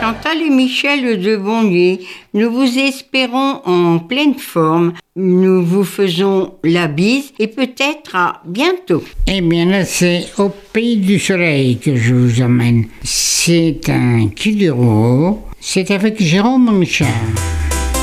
Chantal et Michel de Bonlier. Nous vous espérons en pleine forme. Nous vous faisons la bise et peut-être à bientôt. Eh bien là, c'est au Pays du Soleil que je vous emmène. C'est un Kiduro. C'est avec Jérôme Michel.